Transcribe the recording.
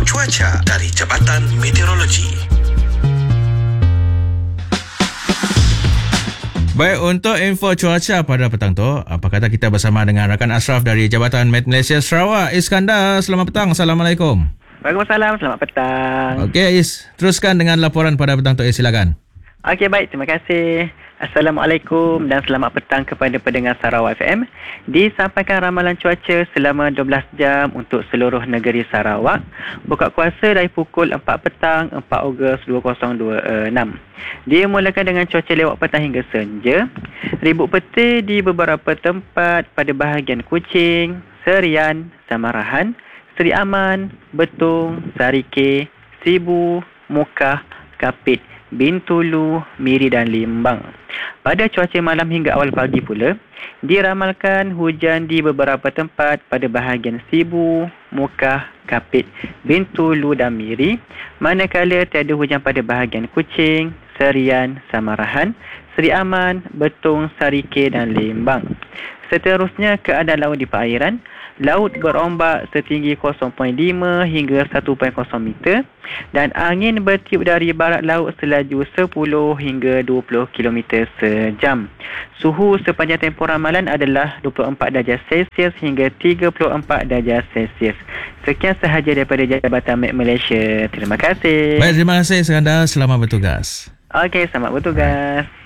cuaca dari Jabatan Meteorologi. Baik, untuk info cuaca pada petang tu, apa kata kita bersama dengan rakan Ashraf dari Jabatan Met Malaysia Sarawak, Iskandar. Selamat petang. Assalamualaikum. Waalaikumsalam. Selamat petang. Okey, Is. Teruskan dengan laporan pada petang tu, Is. Silakan. Okey, baik. Terima kasih. Assalamualaikum dan selamat petang kepada pendengar Sarawak FM. Disampaikan ramalan cuaca selama 12 jam untuk seluruh negeri Sarawak. Buka kuasa dari pukul 4 petang 4 Ogos 2026. Dimulakan dengan cuaca lewat petang hingga senja. Ribut petir di beberapa tempat pada bahagian Kuching, Serian, Samarahan, Seri Aman, Betung, Sarike, Sibu, Mukah, Kapit, Bintulu, Miri dan Limbang. Pada cuaca malam hingga awal pagi pula, diramalkan hujan di beberapa tempat pada bahagian Sibu, Mukah, Kapit, Bintulu dan Miri, manakala tiada hujan pada bahagian Kuching, Serian, Samarahan, Seri Aman, Betung, Sarike dan Limbang. Seterusnya, keadaan laut di perairan. Laut berombak setinggi 0.5 hingga 1.0 meter dan angin bertiup dari barat laut selaju 10 hingga 20 km sejam. Suhu sepanjang tempoh ramalan adalah 24 darjah Celsius hingga 34 darjah Celsius. Sekian sahaja daripada Jabatan Met Malaysia. Terima kasih. Baik, terima kasih Iskandar. Selamat bertugas. Okey, selamat bertugas.